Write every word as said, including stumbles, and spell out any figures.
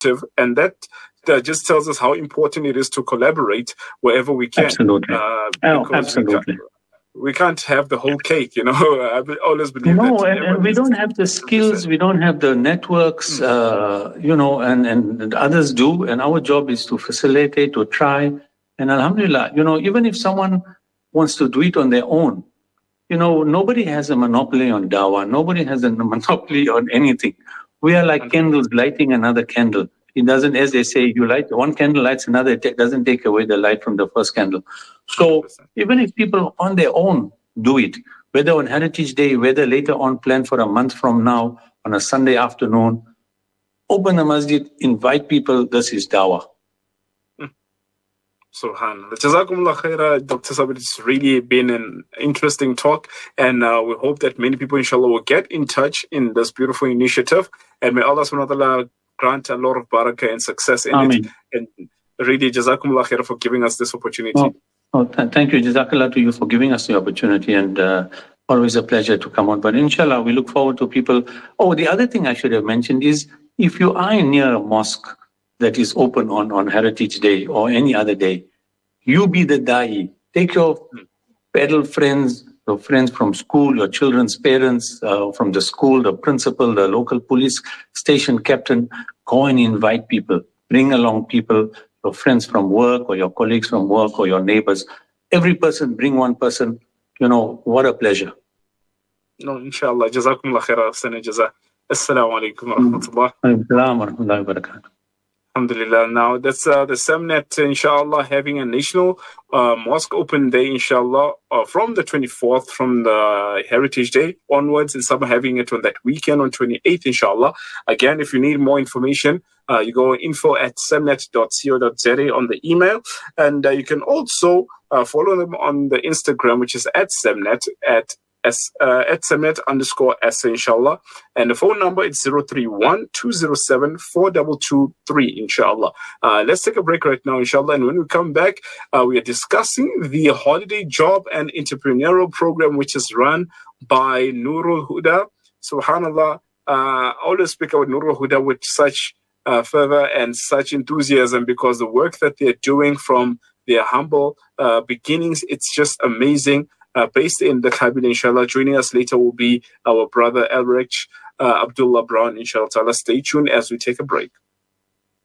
And that uh, just tells us how important it is to collaborate wherever we can. Absolutely. Uh, oh, absolutely. We can't have the whole cake, you know. I always believe no, that. and, and we don't have the skills, we don't have the networks, mm. uh, you know, and, and others do. And our job is to facilitate, to try. And alhamdulillah, you know, even if someone wants to do it on their own, you know, nobody has a monopoly on dawah. Nobody has a monopoly on anything. We are like candles lighting another candle. It doesn't, as they say, you light one candle, lights another, it doesn't take away the light from the first candle. So one hundred percent. Even if people on their own do it, whether on Heritage Day, whether later on planned for a month from now, on a Sunday afternoon, open a masjid, invite people, this is dawah. Subhanallah. Jazakumullah khaira, Doctor Sabit. It's really been an interesting talk, and uh, we hope that many people, inshallah, will get in touch in this beautiful initiative. And may Allah subhanahu wa ta'ala grant a lot of barakah and success in Ameen. it. And really, Jazakumullah khaira for giving us this opportunity. Oh, oh th- thank you. Jazakallah to you for giving us the opportunity, and uh, always a pleasure to come on. But inshallah, we look forward to people. Oh, the other thing I should have mentioned is if you are near a mosque that is open on, on Heritage Day or any other day, you be the da'i. Take your pedal friends, your friends from school, your children's parents, uh, from the school, the principal, the local police station captain, go and invite people. Bring along people, your friends from work or your colleagues from work or your neighbors. Every person, bring one person. You know, what a pleasure. No, inshallah. Jazakumullah khaira, sana jaza. Assalamu alaikum wa rahmatullah. Assalamu wa rahmatullahi wa barakatuh. Alhamdulillah. Now, that's uh, the Semnet, inshallah, having a national uh, mosque open day, inshallah, uh, from the twenty-fourth, from the Heritage Day onwards, and some having it on that weekend on twenty-eighth, inshallah. Again, if you need more information, uh, you go info at semnet dot co dot z a on the email, and uh, you can also uh, follow them on the Instagram, which is at Semnet, at S, uh, at Semnet underscore S, inshallah. And the phone number is zero three one, two zero seven, four two two three, inshallah. Uh, let's take a break right now, inshallah. And when we come back, uh, we are discussing the holiday job and entrepreneurial program, which is run by Nurul Huda. Subhanallah, uh, I always speak about Nurul Huda with such uh, fervor and such enthusiasm, because the work that they're doing from their humble uh, beginnings, it's just amazing. Uh, based in the Kabila, inshallah. Joining us later will be our brother Elrich uh, Abdullah Brown, inshallah. Stay tuned as we take a break.